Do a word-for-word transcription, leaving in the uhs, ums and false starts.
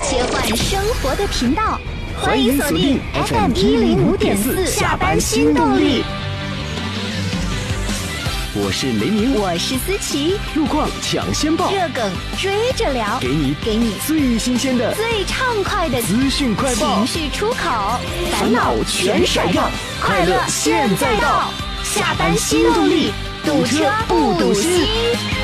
切换生活的频道，欢迎锁定 F M 一零五点四下班新动力。 我是雷鸣， 我是思琪， 路况抢先报， 热梗追着聊， 给你给你最新鲜的、 最畅快的资讯快报， 情绪出口，烦恼全甩掉，快乐现在到，下班新动力，堵车不堵心。